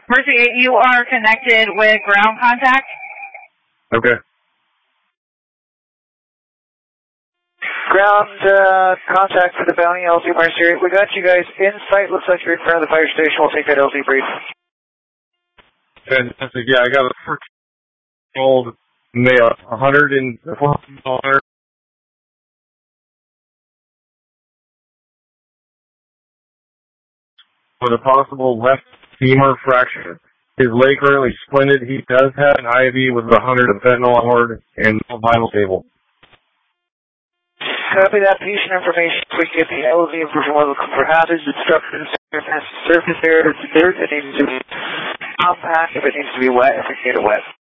Mercy 8, you are connected with ground contact. Okay. Ground contact for the Bounty LZ Mercy 8. We got you guys in sight. Looks like you're in front of the fire station. We'll take that LZ brief. Fantastic. Yeah, I got a 14-year-old male, 100 with a possible left femur fracture. His leg currently splinted. He does have an IV with 100 of fentanyl on board and vital stable. Copy that piece of information. We can get the LZ information. We're looking for hazards, obstructions, surface areas, dirt that needs to be compact if it needs to be wet, if it can get it wet.